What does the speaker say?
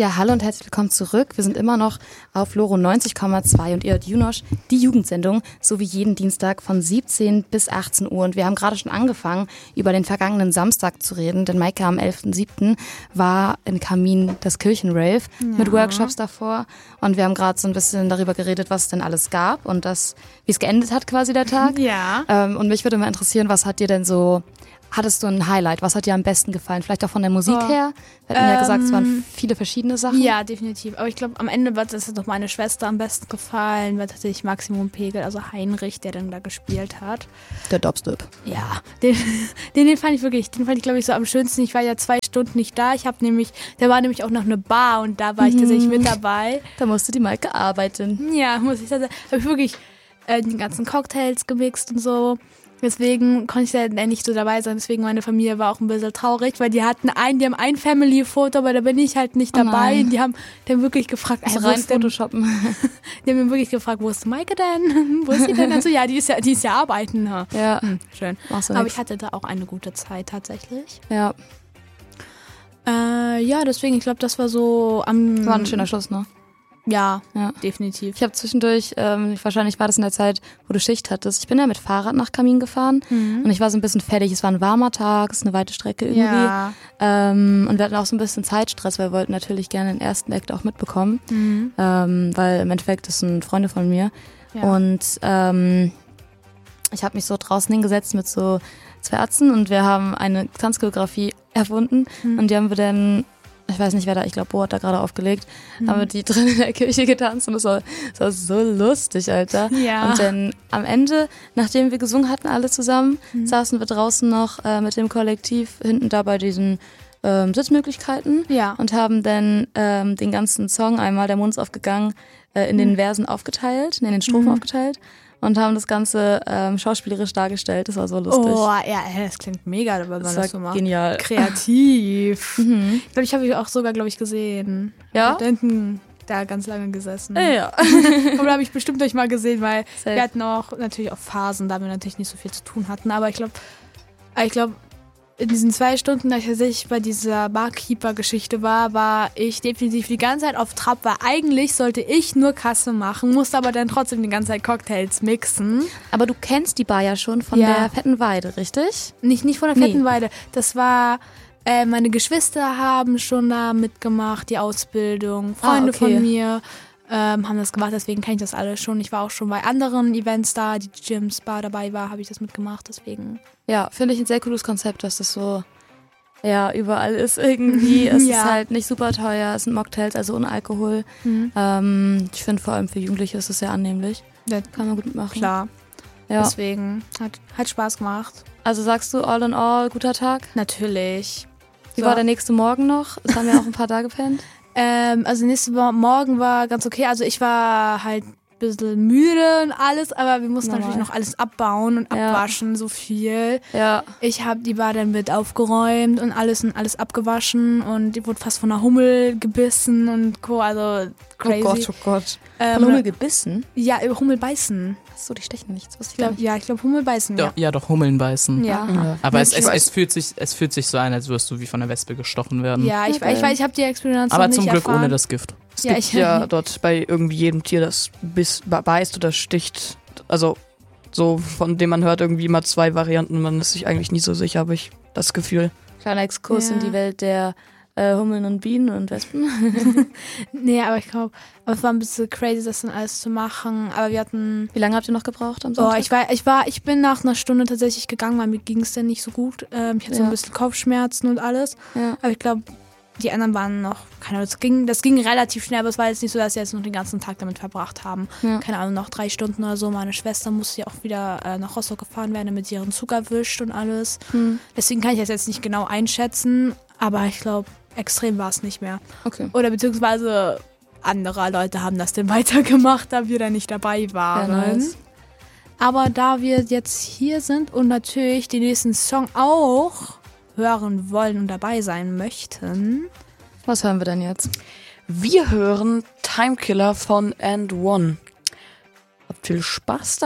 Ja, hallo und herzlich willkommen zurück. Wir sind immer noch auf Loro 90,2 und ihr hört Junosch, die Jugendsendung, so wie jeden Dienstag von 17 bis 18 Uhr. Und wir haben gerade schon angefangen, über den vergangenen Samstag zu reden, denn Maike am 11.07. war in Kamin das Kirchenrave mit Workshops davor. Und wir haben gerade so ein bisschen darüber geredet, was es denn alles gab und wie es geendet hat quasi der Tag. Ja. Und mich würde mal interessieren, was hat dir denn so... Hattest du ein Highlight? Was hat dir am besten gefallen? Vielleicht auch von der Musik her? Wir hatten ja gesagt, es waren viele verschiedene Sachen. Ja, definitiv. Aber ich glaube, am Ende wird es doch meine Schwester am besten gefallen, weil tatsächlich Maximum Pegel, also Heinrich, der dann da gespielt hat. Der Dubstep. Ja, den fand ich, glaube ich, so am schönsten. Ich war ja 2 Stunden nicht da. Da war nämlich auch noch eine Bar und da war ich tatsächlich mit dabei. Da musste die Maike arbeiten. Ja, muss ich sagen. Habe ich wirklich die ganzen Cocktails gemixt und so. Deswegen konnte ich da nicht so dabei sein. Deswegen meine Familie war auch ein bisschen traurig, weil die haben ein Family-Foto, aber da bin ich halt nicht dabei. Die haben dann wirklich gefragt, also rein Photoshoppen. Die haben mir wirklich gefragt, wo ist Maike denn? Wo ist sie denn? Also ja, die ist ja arbeiten. Ja. Schön. Aber ich hatte da auch eine gute Zeit tatsächlich. Ja. Ja, deswegen, ich glaube, das war so am... War ein schöner Schluss, ne? Ja, definitiv. Ich habe zwischendurch, wahrscheinlich war das in der Zeit, wo du Schicht hattest, ich bin ja mit Fahrrad nach Kamin gefahren und ich war so ein bisschen fertig. Es war ein warmer Tag, es ist eine weite Strecke irgendwie. Ja. Und wir hatten auch so ein bisschen Zeitstress, weil wir wollten natürlich gerne den ersten Act auch mitbekommen, weil im Endeffekt ist ein Freund von mir. Ja. Und ich habe mich so draußen hingesetzt mit so 2 Ärzten und wir haben eine Tanzchoreografie erfunden und die haben wir dann... Ich weiß nicht, wer da, ich glaube, Bo hat da gerade aufgelegt, haben wir die drin in der Kirche getanzt und das war so lustig, Alter. Ja. Und dann am Ende, nachdem wir gesungen hatten, alle zusammen, saßen wir draußen noch mit dem Kollektiv hinten da bei diesen Sitzmöglichkeiten und haben dann den ganzen Song einmal, der Mund ist aufgegangen, in den Versen aufgeteilt, in den Strophen aufgeteilt. Und haben das Ganze schauspielerisch dargestellt. Das war so lustig. Oh, ja, das klingt mega, wenn man das so macht. Genial. Kreativ. Ich glaube, ich habe ihn auch sogar, gesehen. Ja? Da hinten da ganz lange gesessen. Ja. Aber da habe ich bestimmt euch mal gesehen, weil Safe. wir hatten auch natürlich auch Phasen, da wir natürlich nicht so viel zu tun hatten. Aber ich glaube, in diesen 2 Stunden, da ich tatsächlich bei dieser Barkeeper-Geschichte war ich definitiv die ganze Zeit auf Trab, weil eigentlich sollte ich nur Kasse machen, musste aber dann trotzdem die ganze Zeit Cocktails mixen. Aber du kennst die Bar ja schon von der Fetten Weide, richtig? Nicht von der Fetten Weide. Das war, meine Geschwister haben schon da mitgemacht, die Ausbildung, Freunde von mir haben das gemacht, deswegen kenne ich das alles schon. Ich war auch schon bei anderen Events da, die Gyms Bar dabei war, habe ich das mitgemacht, deswegen. Ja, finde ich ein sehr cooles Konzept, dass das so überall ist irgendwie. Es ist halt nicht super teuer, es sind Mocktails, also ohne Alkohol. Ich finde vor allem für Jugendliche ist es sehr annehmlich. Das kann man gut machen. Klar. Ja. Deswegen hat Spaß gemacht. Also sagst du all in all, guter Tag? Natürlich. Wie war der nächste Morgen noch? Es haben ja auch ein paar da gepennt. Also nächste Morgen war ganz okay. Also ich war halt ein bisschen müde und alles, aber wir mussten natürlich noch alles abbauen und abwaschen, so viel. Ja. Ich habe die Bar dann mit aufgeräumt und alles abgewaschen und die wurde fast von einer Hummel gebissen und Co. Also crazy. Oh Gott. Von Hummel gebissen? Ja, Hummel beißen. Achso, die stechen nichts. Ich glaube Hummel beißen, Doch, Hummeln beißen. Ja. Aber es fühlt sich so an, als würdest du wie von einer Wespe gestochen werden. Ja, ich habe die Experience aber noch nicht zum Glück erfahren. ohne das Gift. Es gibt ja dort bei irgendwie jedem Tier, das beißt oder sticht, also so von dem man hört irgendwie immer 2 Varianten, man ist sich eigentlich nie so sicher, habe ich das Gefühl. Kleiner Exkurs in die Welt der Hummeln und Bienen und Wespen. Nee, aber ich glaube, es war ein bisschen crazy, das dann alles zu machen. Aber wir hatten... Wie lange habt ihr noch gebraucht am Sonntag? Ich bin nach einer Stunde tatsächlich gegangen, weil mir ging es dann nicht so gut. Ich hatte so ein bisschen Kopfschmerzen und alles. Ja. Aber ich glaube, die anderen waren noch, keine Ahnung, das ging relativ schnell, aber es war jetzt nicht so, dass sie jetzt noch den ganzen Tag damit verbracht haben. Ja. Keine Ahnung, noch 3 Stunden oder so. Meine Schwester musste ja auch wieder nach Rostock gefahren werden, damit sie ihren Zug erwischt und alles. Deswegen kann ich das jetzt nicht genau einschätzen, aber ich glaube, extrem war es nicht mehr. Okay. Oder beziehungsweise andere Leute haben das dann weitergemacht, da wir da nicht dabei waren. Ja, nice. Aber da wir jetzt hier sind und natürlich den nächsten Song auch hören wollen und dabei sein möchten. Was hören wir denn jetzt? Wir hören Timekiller von And One. Habt viel Spaß